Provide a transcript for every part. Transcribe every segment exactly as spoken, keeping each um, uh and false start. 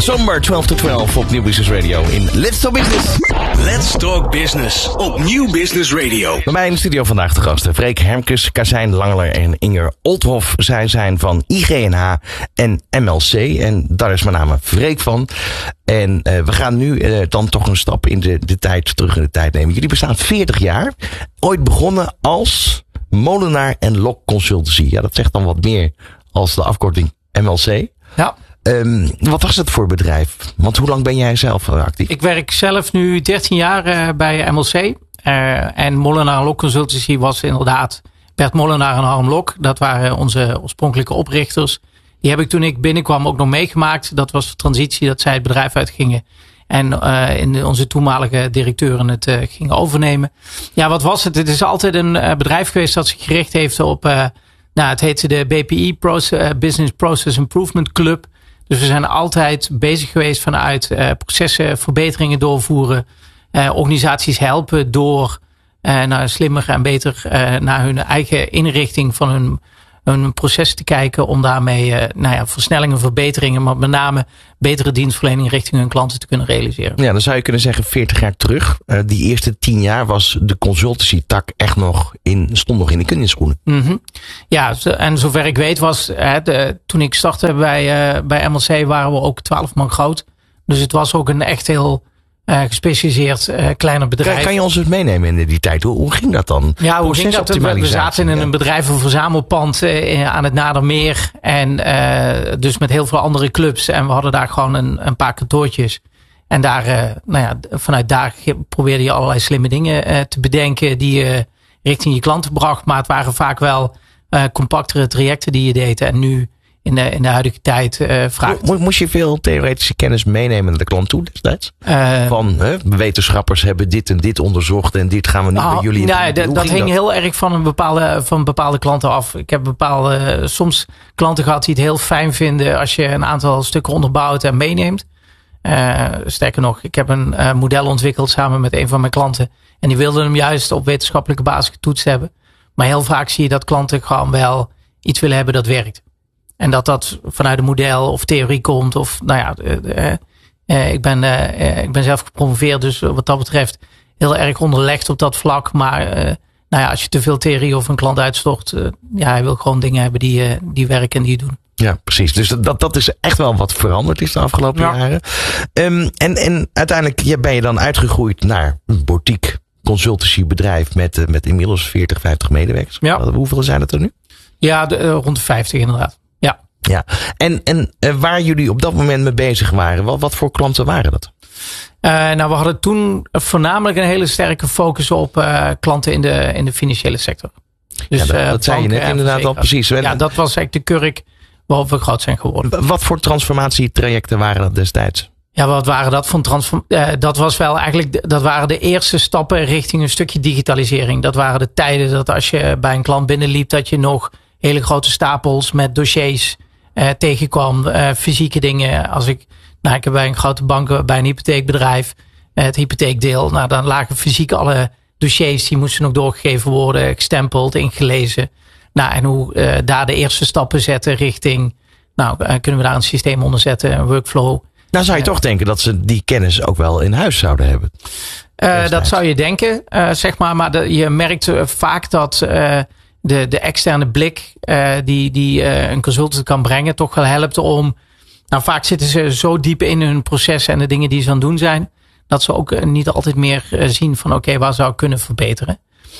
Zomer twaalf tot twaalf op Nieuw Business Radio in Let's Talk Business. Let's Talk Business op Nieuw Business Radio. Bij mij in de studio vandaag de gasten Freek Hermkes, Kazijn Langeler en Inger Olthoff. Zij zijn van I G N H en M L C en daar is met name Freek van. En uh, we gaan nu uh, dan toch een stap in de, de tijd terug in de tijd nemen. Jullie bestaan veertig jaar. Ooit begonnen als Molenaar en Lok Consultancy. Ja, dat zegt dan wat meer als de afkorting M L C. Ja. Um, wat was het voor bedrijf? Want hoe lang ben jij zelf actief? Ik werk zelf nu dertien jaar uh, bij M L C. Uh, en Molenaar en Lok Consultancy was inderdaad Bert Molenaar en Harm Lok. Dat waren onze oorspronkelijke oprichters. Die heb ik toen ik binnenkwam ook nog meegemaakt. Dat was de transitie dat zij het bedrijf uitgingen. En uh, in onze toenmalige directeuren het uh, gingen overnemen. Ja, wat was het? Het is altijd een uh, bedrijf geweest dat zich gericht heeft op... Uh, nou, het heette de B P I, Proce- uh, Business Process Improvement Club. Dus we zijn altijd bezig geweest vanuit uh, processen, verbeteringen doorvoeren. Uh, organisaties helpen door uh, naar slimmer en beter uh, naar hun eigen inrichting van hun, hun proces te kijken. Om daarmee uh, nou ja, versnellingen, verbeteringen, maar met name betere dienstverlening richting hun klanten te kunnen realiseren. Ja, dan zou je kunnen zeggen veertig jaar terug. Uh, die eerste tien jaar was de consultancy tak echt nog in, stond nog in de kinderschoenen. Mm-hmm. Ja, en zover ik weet was, hè, de, toen ik startte bij, uh, bij M L C waren we ook twaalf man groot. Dus het was ook een echt heel uh, gespecialiseerd uh, kleiner bedrijf. Kan, kan je ons eens meenemen in die tijd? Hoe, hoe ging dat dan? Ja, hoe ging dat? We, we zaten in een bedrijvenverzamelpand uh, aan het Nadermeer. En uh, dus met heel veel andere clubs. En we hadden daar gewoon een, een paar kantoortjes. En daar, uh, nou ja, vanuit daar probeerde je allerlei slimme dingen uh, te bedenken die je richting je klanten bracht. Maar het waren vaak wel uh, compactere trajecten die je deed. En nu in de, in de huidige tijd uh, vraagt. Mo- moest je veel theoretische kennis meenemen naar de klant toe destijds? Uh, Van hè, wetenschappers hebben dit en dit onderzocht en dit gaan we nu oh, bij jullie. Nou, d- dat hing dat? heel erg van een bepaalde, van bepaalde klanten af. Ik heb bepaalde, uh, soms klanten gehad die het heel fijn vinden als je een aantal stukken onderbouwt en meeneemt. Uh, sterker nog, ik heb een uh, model ontwikkeld samen met een van mijn klanten. En die wilden hem juist op wetenschappelijke basis getoetst hebben. Maar heel vaak zie je dat klanten gewoon wel iets willen hebben dat werkt. En dat dat vanuit een model of theorie komt. Of nou ja, uh, uh, ik, ben, uh, ik ben zelf gepromoveerd. Dus wat dat betreft heel erg onderlegd op dat vlak. Maar uh, nou ja, als je te veel theorie over een klant uitstort. Uh, ja, hij wil gewoon dingen hebben die, uh, die werken en die doen. Ja, precies. Dus dat, dat is echt wel wat veranderd is de afgelopen ja. jaren. Um, en, en uiteindelijk ben je dan uitgegroeid naar een boutique consultancy bedrijf met, met inmiddels veertig, vijftig medewerkers. Ja. Hoeveel zijn het er nu? Ja, de, uh, rond de vijftig inderdaad. Ja. Ja. En, en uh, waar jullie op dat moment mee bezig waren, wat, wat voor klanten waren dat? Uh, nou, we hadden toen voornamelijk een hele sterke focus op uh, klanten in de, in de financiële sector. Dus, ja, dat, uh, dat zei je net inderdaad al precies. Ja, dat was eigenlijk de kurk waarop we groot zijn geworden. Wat voor transformatietrajecten waren dat destijds? Ja, wat waren dat van transform? Uh, dat was wel eigenlijk, dat waren de eerste stappen richting een stukje digitalisering. Dat waren de tijden dat als je bij een klant binnenliep, dat je nog hele grote stapels met dossiers uh, tegenkwam. Uh, fysieke dingen. Als ik, nou, ik heb bij een grote bank, bij een hypotheekbedrijf, uh, het hypotheekdeel. Nou, dan lagen fysiek alle dossiers, die moesten nog doorgegeven worden, gestempeld, ingelezen. Nou, en hoe uh, daar de eerste stappen zetten richting, nou, uh, kunnen we daar een systeem onder zetten, een workflow. Nou zou je uh, toch denken dat ze die kennis ook wel in huis zouden hebben. Uh, dat zou je denken, uh, zeg maar. Maar de, je merkt uh, vaak dat uh, de, de externe blik uh, die, die uh, een consultant kan brengen toch wel helpt om. Nou, vaak zitten ze zo diep in hun proces en de dingen die ze aan het doen zijn, dat ze ook uh, niet altijd meer uh, zien van oké, okay, waar zou ik kunnen verbeteren.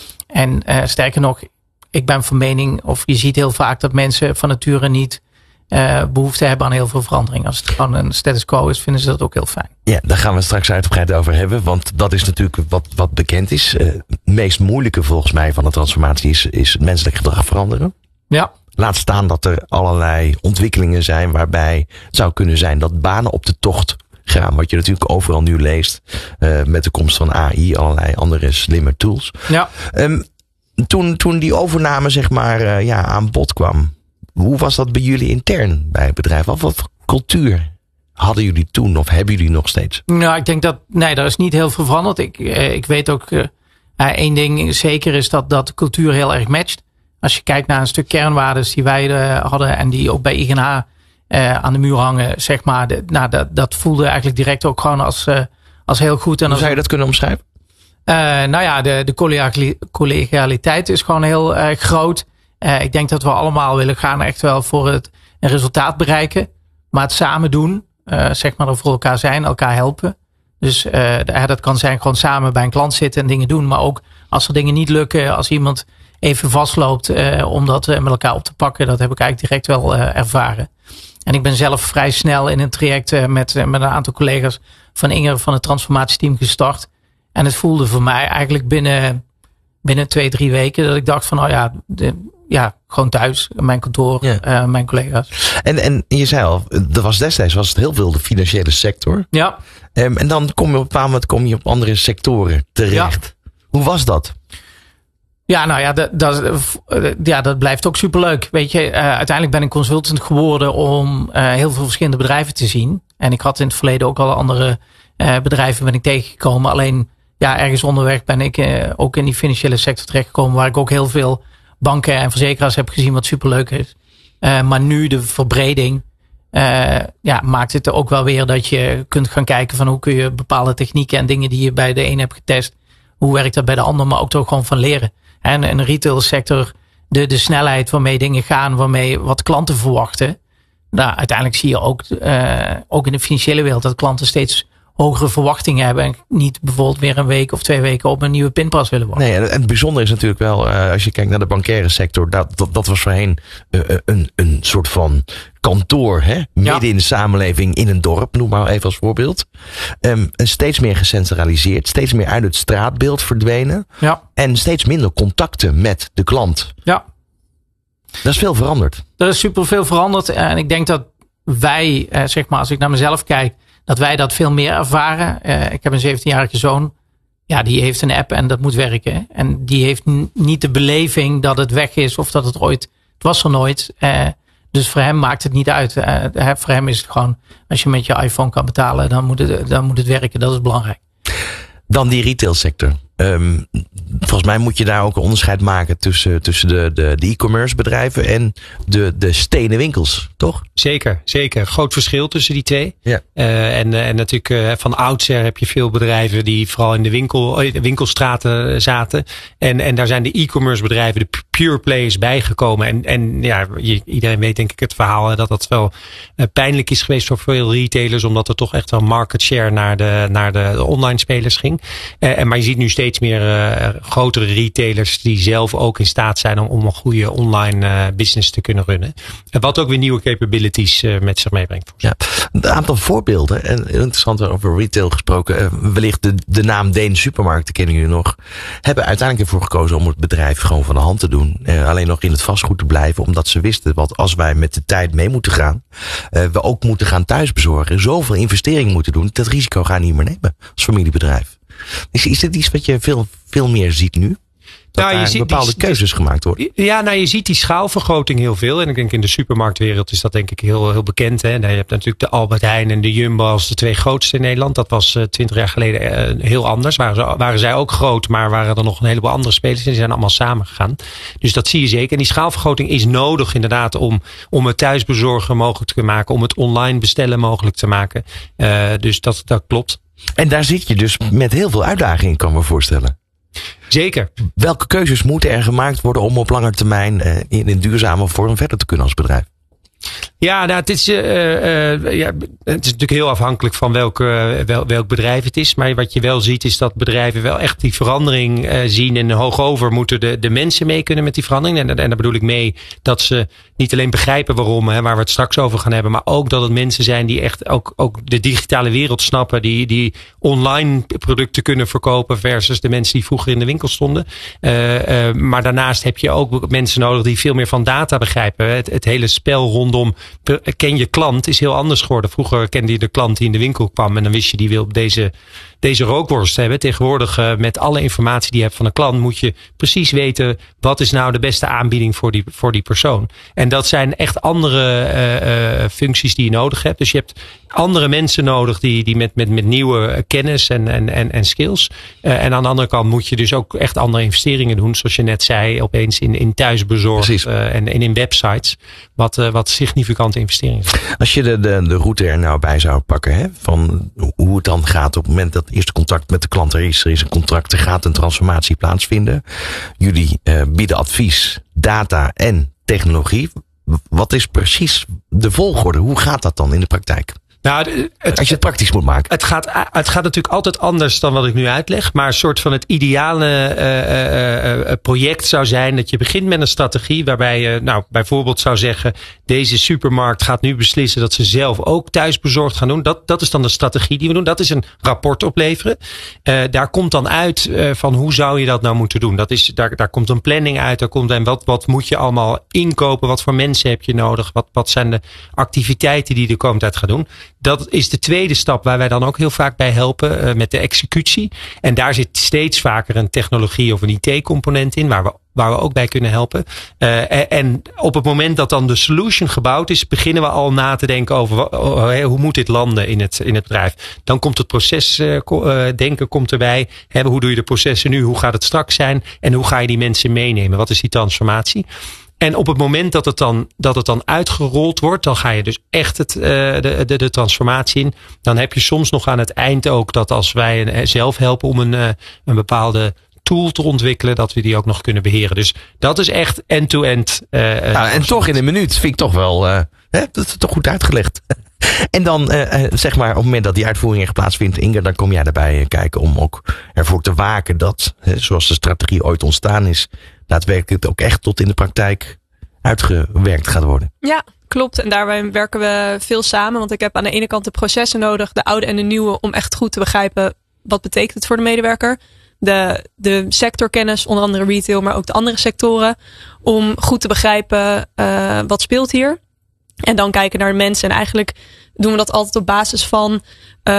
En uh, sterker nog, ik ben van mening, of je ziet heel vaak dat mensen van nature niet uh, behoefte hebben aan heel veel verandering. Als het gewoon een status quo is, vinden ze dat ook heel fijn. Ja, daar gaan we straks uitgebreid over hebben. Want dat is natuurlijk wat, wat bekend is. Uh, het meest moeilijke volgens mij van de transformatie is, is het menselijk gedrag veranderen. Ja. Laat staan dat er allerlei ontwikkelingen zijn waarbij het zou kunnen zijn dat banen op de tocht gaan. Wat je natuurlijk overal nu leest. Uh, met de komst van A I, allerlei andere slimme tools. Ja. Um, Toen, toen die overname zeg maar uh, ja, aan bod kwam. Hoe was dat bij jullie intern bij het bedrijf? Wat, wat cultuur hadden jullie toen of hebben jullie nog steeds? Nou, ik denk dat, nee, daar is niet heel veel veranderd. Ik, eh, ik weet ook, uh, één ding zeker is dat, dat de cultuur heel erg matcht. Als je kijkt naar een stuk kernwaardes die wij uh, hadden en die ook bij I G N H uh, aan de muur hangen, zeg maar. De, nou, dat, dat voelde eigenlijk direct ook gewoon als, uh, als heel goed. En Hoe als, zou je dat kunnen omschrijven? Uh, nou ja, de, de collegialiteit is gewoon heel uh, groot. Uh, ik denk dat we allemaal willen gaan echt wel voor het een resultaat bereiken. Maar het samen doen, uh, zeg maar er voor elkaar zijn, elkaar helpen. Dus uh, dat kan zijn gewoon samen bij een klant zitten en dingen doen. Maar ook als er dingen niet lukken, als iemand even vastloopt uh, om dat uh, met elkaar op te pakken. Dat heb ik eigenlijk direct wel uh, ervaren. En ik ben zelf vrij snel in een traject uh, met, uh, met een aantal collega's van Inger van het transformatieteam gestart. En het voelde voor mij eigenlijk binnen, binnen twee, drie weken dat ik dacht van, nou ja, de, ja gewoon thuis, mijn kantoor, ja. uh, mijn collega's. En, en je zei al, er was destijds was het heel veel de financiële sector. Ja. Um, en dan kom je op een bepaald moment kom je op andere sectoren terecht. Ja. Hoe was dat? Ja, nou ja, dat, dat, ja, dat blijft ook superleuk. Weet je, uh, uiteindelijk ben ik consultant geworden om uh, heel veel verschillende bedrijven te zien. En ik had in het verleden ook al andere uh, bedrijven ben ik tegengekomen. Alleen ja, ergens onderweg ben ik uh, ook in die financiële sector terechtgekomen, waar ik ook heel veel banken en verzekeraars heb gezien, wat superleuk is. Uh, maar nu de verbreding uh, ja, maakt het ook wel weer dat je kunt gaan kijken van hoe kun je bepaalde technieken en dingen die je bij de een hebt getest, hoe werkt dat bij de ander, maar ook toch gewoon van leren. En in de retailsector, de, de snelheid waarmee dingen gaan, waarmee wat klanten verwachten. Nou, uiteindelijk zie je ook, uh, ook in de financiële wereld dat klanten steeds hogere verwachtingen hebben. En niet bijvoorbeeld weer een week of twee weken op een nieuwe pinpas willen wachten. Nee, en het bijzondere is natuurlijk wel, uh, als je kijkt naar de bankaire sector, dat, dat, dat was voorheen uh, een, een soort van kantoor, hè? Midden ja. in de samenleving in een dorp, noem maar even als voorbeeld. Um, en steeds meer gecentraliseerd, steeds meer uit het straatbeeld verdwenen. Ja. En steeds minder contacten met de klant. Ja. Dat is veel veranderd. Er is super veel veranderd. En ik denk dat wij, eh, zeg maar, als ik naar mezelf kijk, dat wij dat veel meer ervaren. Uh, ik heb een zeventienjarige zoon. Ja, die heeft een app en dat moet werken. En die heeft n- niet de beleving dat het weg is of dat het ooit, het was er nooit. Uh, dus voor hem maakt het niet uit. Uh, voor hem is het gewoon, als je met je iPhone kan betalen, dan moet het, dan moet het werken. Dat is belangrijk. Dan die retailsector. Um, volgens mij moet je daar ook een onderscheid maken tussen, tussen de, de, de e-commerce bedrijven en de, de stenen winkels, toch? Zeker, zeker. Groot verschil tussen die twee. Ja. Uh, en, en natuurlijk uh, van oudsher heb je veel bedrijven die vooral in de, winkel, de winkelstraten zaten. En, en daar zijn de e-commerce bedrijven, de pure players bijgekomen. En, en ja, je, iedereen weet denk ik het verhaal dat dat wel uh, pijnlijk is geweest voor veel retailers. Omdat er toch echt wel market share naar de, naar de, de online spelers ging. Uh, en, maar je ziet nu steeds meer uh, grotere retailers die zelf ook in staat zijn om, om een goede online uh, business te kunnen runnen. En wat ook weer nieuwe capabilities uh, met zich meebrengt. Ja, een aantal voorbeelden. En interessant over retail gesproken. Uh, wellicht de, de naam Deen Supermarkten kennen jullie nog. Hebben uiteindelijk ervoor gekozen om het bedrijf gewoon van de hand te doen. Uh, alleen nog in het vastgoed te blijven. Omdat ze wisten wat als wij met de tijd mee moeten gaan. Uh, we ook moeten gaan thuisbezorgen. Zoveel investeringen moeten doen. Dat risico gaan we niet meer nemen als familiebedrijf. Is, is dit iets wat je veel, veel meer ziet nu? Dat nou, je ziet bepaalde die, keuzes gemaakt worden. Ja, nou je ziet die schaalvergroting heel veel. En ik denk in de supermarktwereld is dat denk ik heel, heel bekend. Hè. Je hebt natuurlijk de Albert Heijn en de Jumbo als de twee grootste in Nederland. Dat was twintig uh, jaar geleden uh, heel anders. Waren, ze, waren zij ook groot, maar waren er nog een heleboel andere spelers. En die zijn allemaal samengegaan. Dus dat zie je zeker. En die schaalvergroting is nodig inderdaad om, om het thuisbezorgen mogelijk te maken. Om het online bestellen mogelijk te maken. Uh, dus dat, dat klopt. En daar zit je dus met heel veel uitdagingen, kan ik me voorstellen. Zeker. Welke keuzes moeten er gemaakt worden om op lange termijn uh, in een duurzame vorm verder te kunnen als bedrijf? Ja, nou, het, is, uh, uh, ja, het is natuurlijk heel afhankelijk van welk, uh, wel, welk bedrijf het is. Maar wat je wel ziet is dat bedrijven wel echt die verandering uh, zien. En hoogover moeten de, de mensen mee kunnen met die verandering. En, en daar bedoel ik mee dat ze niet alleen begrijpen waarom, hè, waar we het straks over gaan hebben. Maar ook dat het mensen zijn die echt ook, ook de digitale wereld snappen. Die, die online producten kunnen verkopen versus de mensen die vroeger in de winkel stonden. Uh, uh, maar daarnaast heb je ook mensen nodig die veel meer van data begrijpen. Het, het hele spel rondom ken je klant is heel anders geworden. Vroeger kende je de klant die in de winkel kwam en dan wist je die wil op deze deze rookworst hebben. Tegenwoordig uh, met alle informatie die je hebt van een klant moet je precies weten wat is nou de beste aanbieding voor die, voor die persoon. En dat zijn echt andere uh, uh, functies die je nodig hebt. Dus je hebt andere mensen nodig die, die met, met, met nieuwe kennis en, en, en, en skills. Uh, en aan de andere kant moet je dus ook echt andere investeringen doen. Zoals je net zei, opeens in, in thuisbezorgd uh, en, en in websites. Wat, uh, wat significante investeringen zijn. Als je de, de, de route er nou bij zou pakken, hè, van hoe het dan gaat op het moment dat het eerste contact met de klant er is. Er is een contract, er gaat een transformatie plaatsvinden. Jullie uh, bieden advies, data en technologie. Wat is precies de volgorde? Hoe gaat dat dan in de praktijk? Nou, het, als je het praktisch moet maken. Het gaat, het gaat natuurlijk altijd anders dan wat ik nu uitleg. Maar een soort van het ideale uh, uh, project zou zijn dat je begint met een strategie waarbij je nou bijvoorbeeld zou zeggen, deze supermarkt gaat nu beslissen dat ze zelf ook thuisbezorgd gaan doen. Dat, dat is dan de strategie die we doen. Dat is een rapport opleveren. Uh, daar komt dan uit uh, van hoe zou je dat nou moeten doen. Dat is, daar, daar komt een planning uit. Daar komt en wat, wat moet je allemaal inkopen? Wat voor mensen heb je nodig? Wat, wat zijn de activiteiten die je de komende tijd gaat doen? Dat is de tweede stap waar wij dan ook heel vaak bij helpen uh, met de executie. En daar zit steeds vaker een technologie of een I T-component in waar we, waar we ook bij kunnen helpen. Uh, en op het moment dat dan de solution gebouwd is, beginnen we al na te denken over uh, hoe moet dit landen in het, in het bedrijf. Dan komt het proces uh, uh, denken komt erbij. Hè, hoe doe je de processen nu? Hoe gaat het straks zijn? En hoe ga je die mensen meenemen? Wat is die transformatie? En op het moment dat het dan, dat het dan uitgerold wordt, dan ga je dus echt het, uh, de, de, de transformatie in. Dan heb je soms nog aan het eind ook dat als wij zelf helpen om een, uh, een bepaalde tool te ontwikkelen, dat we die ook nog kunnen beheren. Dus dat is echt end-to-end. Uh, nou, en toch in een minuut vind ik toch wel, uh, hè, dat is toch goed uitgelegd. En dan, uh, zeg maar, op het moment dat die uitvoering echt plaatsvindt, Inge, dan kom jij daarbij kijken om ook ervoor te waken dat, hè, zoals de strategie ooit ontstaan is, daadwerkelijk ook echt tot in de praktijk uitgewerkt gaat worden. Ja, klopt. En daarbij werken we veel samen. Want ik heb aan de ene kant de processen nodig, de oude en de nieuwe, om echt goed te begrijpen wat betekent het voor de medewerker. De, de sectorkennis, onder andere retail, maar ook de andere sectoren, om goed te begrijpen uh, wat speelt hier. En dan kijken naar de mensen. En eigenlijk doen we dat altijd op basis van um,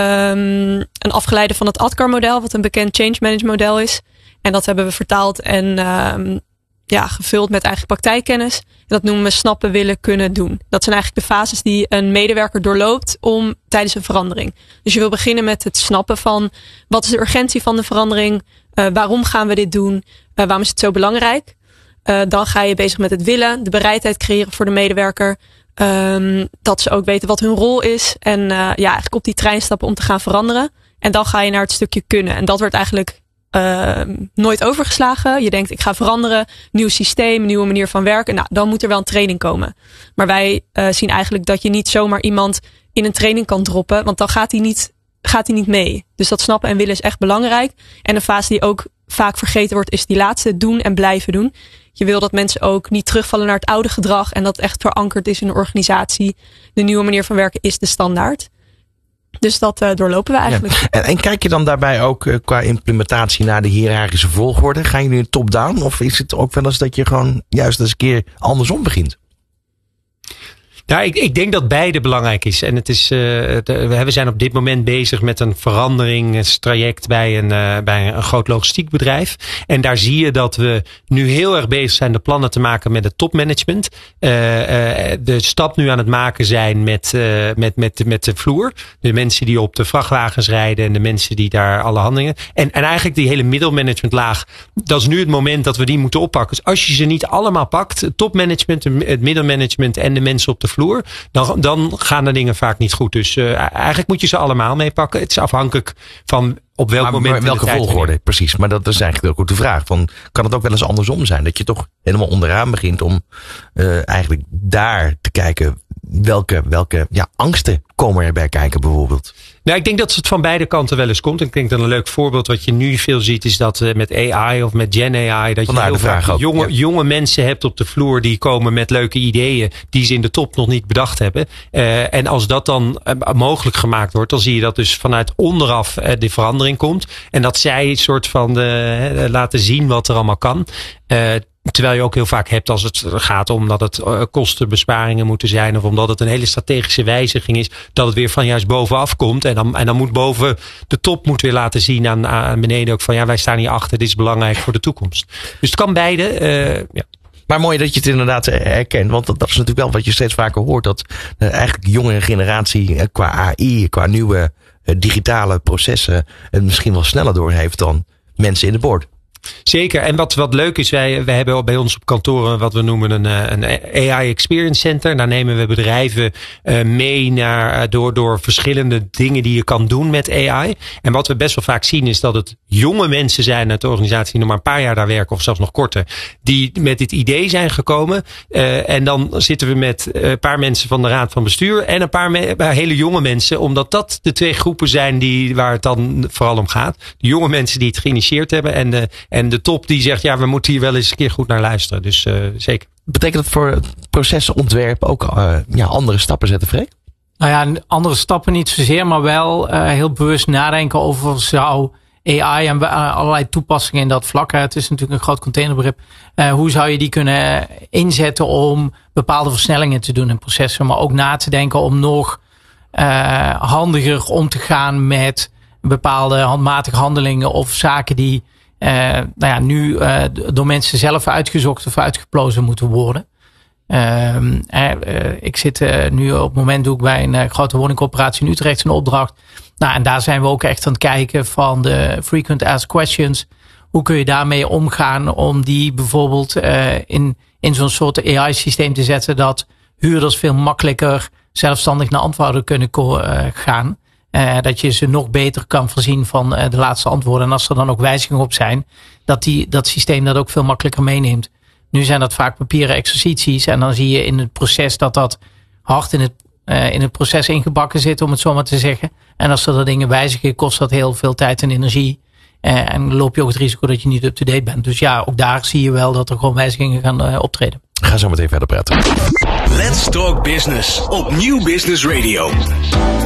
een afgeleide van het A D K A R-model, wat een bekend change management model is. En dat hebben we vertaald en um, ja, gevuld met eigenlijk praktijkkennis. En dat noemen we snappen, willen, kunnen, doen. Dat zijn eigenlijk de fases die een medewerker doorloopt om tijdens een verandering. Dus je wil beginnen met het snappen van wat is de urgentie van de verandering? Uh, waarom gaan we dit doen? Uh, waarom is het zo belangrijk? Uh, dan ga je bezig met het willen, de bereidheid creëren voor de medewerker. Um, dat ze ook weten wat hun rol is. En uh, ja, eigenlijk op die trein stappen om te gaan veranderen. En dan ga je naar het stukje kunnen. En dat wordt eigenlijk uh, nooit overgeslagen. Je denkt, ik ga veranderen. Nieuw systeem, nieuwe manier van werken. Nou, dan moet er wel een training komen. Maar wij uh, zien eigenlijk dat je niet zomaar iemand in een training kan droppen. Want dan gaat hij niet, gaat hij niet mee. Dus dat snappen en willen is echt belangrijk. En een fase die ook vaak vergeten wordt, is die laatste, doen en blijven doen. Je wil dat mensen ook niet terugvallen naar het oude gedrag en dat echt verankerd is in de organisatie. De nieuwe manier van werken is de standaard. Dus dat uh, doorlopen we eigenlijk. Ja. En, en kijk je dan daarbij ook uh, qua implementatie naar de hiërarchische volgorde? Gaan jullie top-down of is het ook wel eens dat je gewoon juist eens een keer andersom begint? Nou, ik, ik denk dat beide belangrijk is. En het is, uh, de, we zijn op dit moment bezig met een veranderingstraject bij een, uh, bij een groot logistiek bedrijf. En daar zie je dat we nu heel erg bezig zijn de plannen te maken met het topmanagement. Uh, uh, de stap nu aan het maken zijn met, uh, met, met, met de vloer. De mensen die op de vrachtwagens rijden en de mensen die daar alle handelingen. En, en eigenlijk die hele middelmanagementlaag. Dat is nu het moment dat we die moeten oppakken. Dus als je ze niet allemaal pakt, het topmanagement, het middelmanagement en de mensen op de vloer, dan, dan gaan de dingen vaak niet goed. Dus uh, eigenlijk moet je ze allemaal meepakken. Het is afhankelijk van op welk maar, moment. Maar welke volgorde, precies. Maar dat is eigenlijk ook de vraag. Van, kan het ook wel eens andersom zijn? Dat je toch helemaal onderaan begint om uh, eigenlijk daar te kijken welke, welke ja, angsten komen erbij kijken bijvoorbeeld? Nou, ik denk dat het van beide kanten wel eens komt. En ik denk dat een leuk voorbeeld wat je nu veel ziet is dat uh, met A I of met Gen A I, dat Vandaar je heel vaak ook, jonge, ja. jonge mensen hebt op de vloer die komen met leuke ideeën die ze in de top nog niet bedacht hebben. Uh, en als dat dan uh, mogelijk gemaakt wordt, dan zie je dat dus vanuit onderaf uh, de verandering komt. En dat zij een soort van de, uh, laten zien wat er allemaal kan. Uh, Terwijl je ook heel vaak hebt als het gaat om dat het uh, kostenbesparingen moeten zijn. Of omdat het een hele strategische wijziging is. Dat het weer van juist bovenaf komt. En dan, en dan moet boven de top moet weer laten zien aan, aan beneden ook van ja, wij staan hier achter. Dit is belangrijk voor de toekomst. Dus het kan beide. Uh, ja. Maar mooi dat je het inderdaad herkent. Want dat, dat is natuurlijk wel wat je steeds vaker hoort. Dat uh, eigenlijk jongere generatie uh, qua A I, qua nieuwe uh, digitale processen het misschien wel sneller doorheeft dan mensen in de board. Zeker. En wat, wat leuk is, wij, wij hebben bij ons op kantoor wat we noemen een, een A I Experience Center. Daar nemen we bedrijven uh, mee naar, door, door verschillende dingen die je kan doen met A I. En wat we best wel vaak zien is dat het jonge mensen zijn uit de organisatie die nog maar een paar jaar daar werken of zelfs nog korter. Die met dit idee zijn gekomen. Uh, en dan zitten we met een paar mensen van de raad van bestuur en een paar, me, een paar hele jonge mensen. Omdat dat de twee groepen zijn die, waar het dan vooral om gaat. De jonge mensen die het geïnitieerd hebben en de En de top die zegt, ja, we moeten hier wel eens een keer goed naar luisteren. Dus uh, zeker. Betekent dat voor het procesontwerp ook uh, ja, andere stappen zetten, Freek? Nou ja, andere stappen niet zozeer, maar wel uh, heel bewust nadenken over zou A I en uh, allerlei toepassingen in dat vlak. Het is natuurlijk een groot containerbegrip. Uh, hoe zou je die kunnen inzetten om bepaalde versnellingen te doen in processen, maar ook na te denken om nog uh, handiger om te gaan met bepaalde handmatige handelingen of zaken die Uh, nou ja, nu uh, door mensen zelf uitgezocht of uitgeplozen moeten worden. Uh, uh, ik zit uh, nu op het moment doe ik bij een uh, grote woningcorporatie in Utrecht een opdracht. Nou, en daar zijn we ook echt aan het kijken van de frequent asked questions. Hoe kun je daarmee omgaan om die bijvoorbeeld uh, in, in zo'n soort A I-systeem te zetten dat huurders veel makkelijker zelfstandig naar antwoorden kunnen uh, gaan. Uh, dat je ze nog beter kan voorzien van uh, de laatste antwoorden. En als er dan ook wijzigingen op zijn, dat die, dat systeem dat ook veel makkelijker meeneemt. Nu zijn dat vaak papieren exercities. En dan zie je in het proces dat dat hard in het, uh, in het proces ingebakken zit, om het zo maar te zeggen. En als er dan dingen wijzigen, kost dat heel veel tijd en energie. Uh, en loop je ook het risico dat je niet up-to-date bent. Dus ja, ook daar zie je wel dat er gewoon wijzigingen gaan uh, optreden. Ga zo meteen verder praten. Let's Talk Business op Nieuw Business Radio.